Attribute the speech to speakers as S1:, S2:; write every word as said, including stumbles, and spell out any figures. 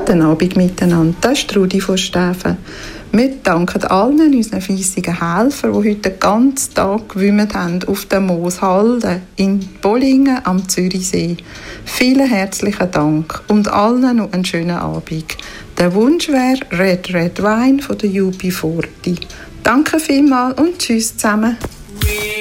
S1: Guten Abend miteinander, das ist Rudi von Stäfen. Wir danken allen unseren fleissigen Helfern, die heute den ganzen Tag gewümmert haben auf der Mooshalde in Bollingen am Zürichsee. Vielen herzlichen Dank und allen noch einen schönen Abend. Der Wunsch wäre Red Red Wine von der U B vierzig. Danke vielmals und tschüss zusammen.